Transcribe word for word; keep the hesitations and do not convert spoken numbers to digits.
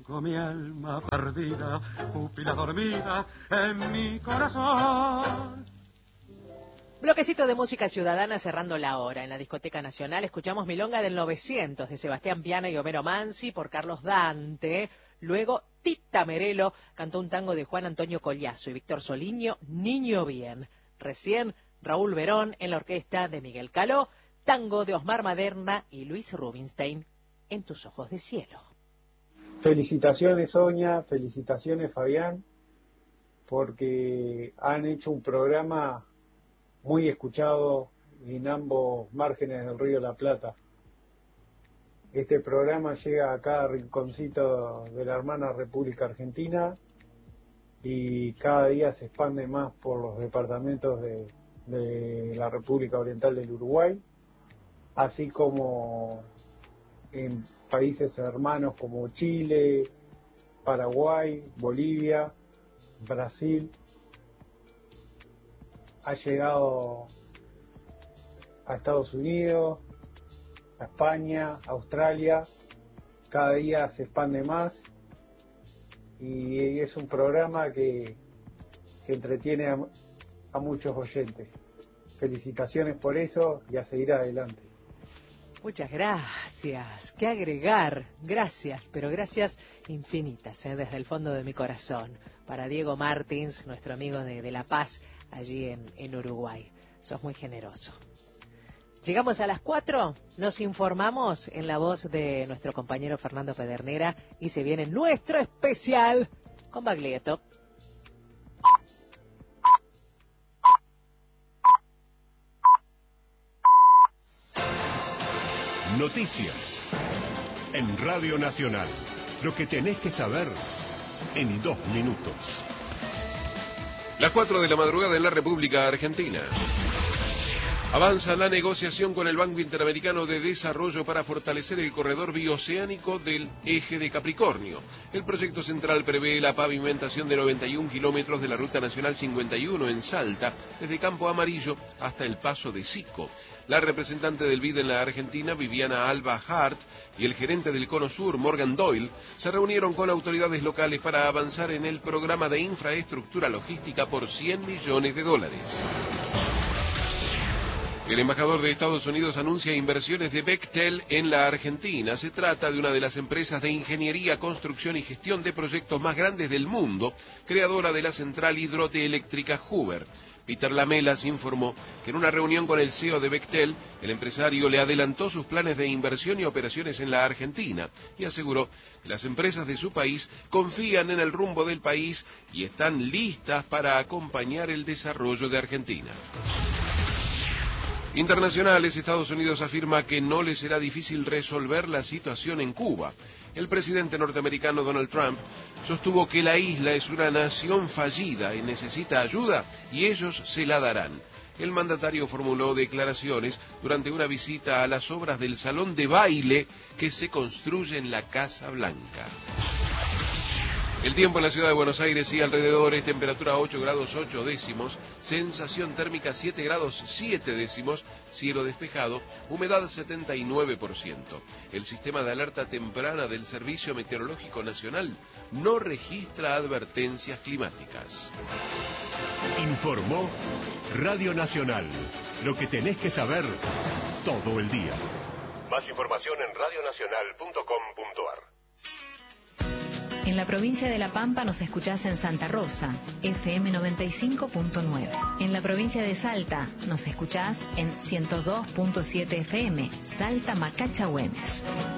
Tengo mi alma perdida, pupila dormida en mi corazón. Bloquecito de música ciudadana cerrando la hora. En la Discoteca Nacional escuchamos Milonga del novecientos de Sebastián Piana y Homero Mansi por Carlos Dante. Luego Tita Merelo cantó un tango de Juan Antonio Collazo y Víctor Soliño, Niño Bien. Recién Raúl Verón en la orquesta de Miguel Caló, tango de Osmar Maderna y Luis Rubinstein, En tus ojos de cielo. Felicitaciones, Sonia, felicitaciones, Fabián, porque han hecho un programa muy escuchado en ambos márgenes del Río de la Plata. Este programa llega a cada rinconcito de la hermana República Argentina y cada día se expande más por los departamentos de, de la República Oriental del Uruguay, así como en países hermanos como Chile, Paraguay, Bolivia, Brasil. Ha llegado a Estados Unidos, a España, Australia. Cada día se expande más y es un programa que, que entretiene a, a muchos oyentes. Felicitaciones por eso y a seguir adelante. Muchas gracias. ¿Qué agregar? Gracias, pero gracias infinitas, ¿eh? Desde el fondo de mi corazón. Para Diego Martins, nuestro amigo de, de La Paz, allí en, en Uruguay. Sos muy generoso. Llegamos a las cuatro, nos informamos en la voz de nuestro compañero Fernando Pedernera y se viene nuestro especial con Baglietto. Noticias en Radio Nacional. Lo que tenés que saber en dos minutos. Las cuatro de la madrugada en la República Argentina. Avanza la negociación con el Banco Interamericano de Desarrollo para fortalecer el corredor bioceánico del eje de Capricornio. El proyecto central prevé la pavimentación de noventa y un kilómetros de la Ruta Nacional cincuenta y uno en Salta, desde Campo Amarillo hasta el Paso de Sico. La representante del B I D en la Argentina, Viviana Alba Hart, y el gerente del Cono Sur, Morgan Doyle, se reunieron con autoridades locales para avanzar en el programa de infraestructura logística por cien millones de dólares. El embajador de Estados Unidos anuncia inversiones de Bechtel en la Argentina. Se trata de una de las empresas de ingeniería, construcción y gestión de proyectos más grandes del mundo, creadora de la central hidroeléctrica Hoover. Peter Lamelas informó que en una reunión con el C E O de Bechtel, el empresario le adelantó sus planes de inversión y operaciones en la Argentina y aseguró que las empresas de su país confían en el rumbo del país y están listas para acompañar el desarrollo de Argentina. Internacionales, Estados Unidos afirma que no le será difícil resolver la situación en Cuba. El presidente norteamericano Donald Trump sostuvo que la isla es una nación fallida y necesita ayuda y ellos se la darán. El mandatario formuló declaraciones durante una visita a las obras del salón de baile que se construye en la Casa Blanca. El tiempo en la ciudad de Buenos Aires y alrededores, temperatura ocho grados ocho décimos, sensación térmica siete grados siete décimos, cielo despejado, humedad setenta y nueve por ciento. El sistema de alerta temprana del Servicio Meteorológico Nacional no registra advertencias climáticas. Informó Radio Nacional. Lo que tenés que saber todo el día. Más información en radio nacional punto com punto ar. En la provincia de La Pampa nos escuchás en Santa Rosa, F M noventa y cinco punto nueve. En la provincia de Salta nos escuchás en ciento dos punto siete F M, Salta Macacha Güemes.